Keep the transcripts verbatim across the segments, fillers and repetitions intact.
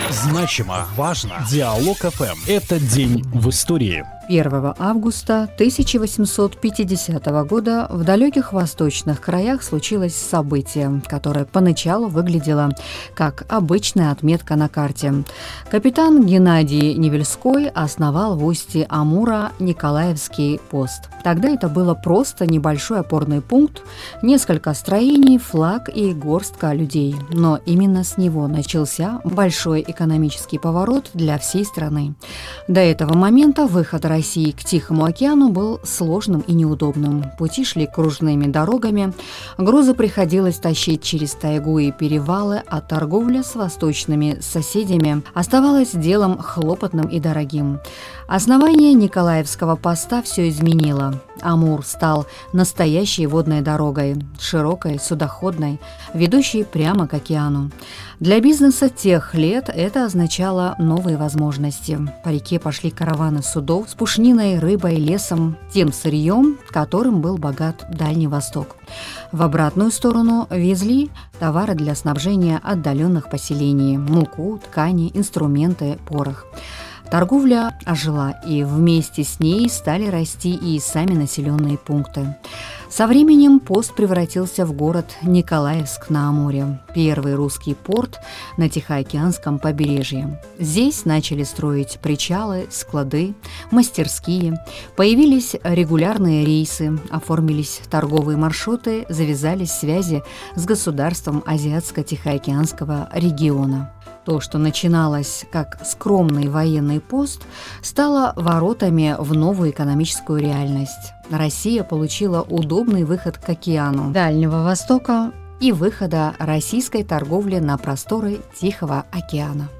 Значимо, важно. Диалог эф эм. Это день в истории. первого августа тысяча восемьсот пятидесятого года в далеких восточных краях случилось событие, которое поначалу выглядело как обычная отметка на карте. Капитан Геннадий Невельской основал в устье Амура Николаевский пост. Тогда это было просто небольшой опорный пункт, несколько строений, флаг и горстка людей. Но именно с него начался большой экономический поворот для всей страны. До этого момента выход России к Тихому океану был сложным и неудобным. Пути шли кружными дорогами, грузы приходилось тащить через тайгу и перевалы, а торговля с восточными соседями оставалась делом хлопотным и дорогим. Основание Николаевского поста все изменило. Амур стал настоящей водной дорогой, широкой, судоходной, ведущей прямо к океану. Для бизнеса тех лет это означало новые возможности. По реке пошли караваны судов с пушниной, рыбой, лесом, тем сырьем, которым был богат Дальний Восток. В обратную сторону везли товары для снабжения отдаленных поселений – муку, ткани, инструменты, порох. Торговля ожила, и вместе с ней стали расти и сами населенные пункты. Со временем пост превратился в город Николаевск на Амуре, первый русский порт на Тихоокеанском побережье. Здесь начали строить причалы, склады, мастерские, появились регулярные рейсы, оформились торговые маршруты, завязались связи с государством Азиатско-Тихоокеанского региона. То, что начиналось как скромный военный пост, стало воротами в новую экономическую реальность. Россия получила удобный выход к океану Дальнего Востока и выхода российской торговли на просторы Тихого океана.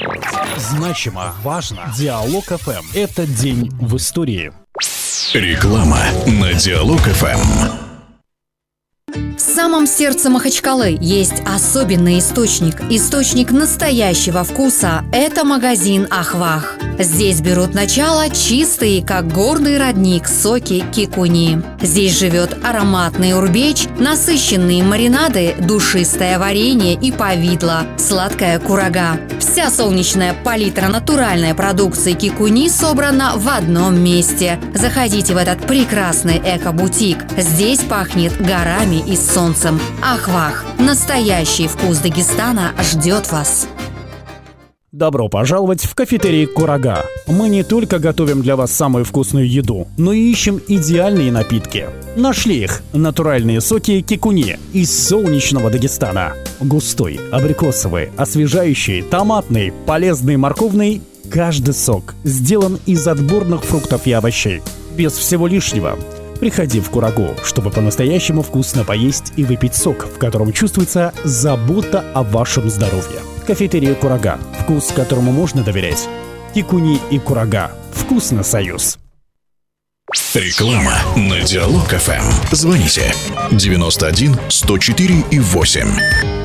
Значимо, важно. Диалог эф эм. Это день в истории. Реклама на Диалог эф эм. В самом сердце Махачкалы есть особенный источник. Источник настоящего вкуса – это магазин «Ахвах». Здесь берут начало чистые, как горный родник, соки кикуни. Здесь живет ароматный урбеч, насыщенные маринады, душистое варенье и повидло, сладкая курага. Вся солнечная палитра натуральной продукции кикуни собрана в одном месте. Заходите в этот прекрасный эко-бутик. Здесь пахнет горами и солнцем. Ахвах. Настоящий вкус Дагестана ждет вас. Добро пожаловать в кафетерий «Курага». Мы не только готовим для вас самую вкусную еду, но и ищем идеальные напитки. Нашли их – натуральные соки кикуни из солнечного Дагестана. Густой, абрикосовый, освежающий, томатный, полезный, морковный – каждый сок сделан из отборных фруктов и овощей. Без всего лишнего. Приходи в Курагу, чтобы по-настоящему вкусно поесть и выпить сок, в котором чувствуется забота о вашем здоровье. Кафетерия «Курага». Вкус, которому можно доверять. Кикуни и Курага. Вкусно, союз. Реклама на Диалог эф эм. Звоните девяносто один сто четыре и восемь.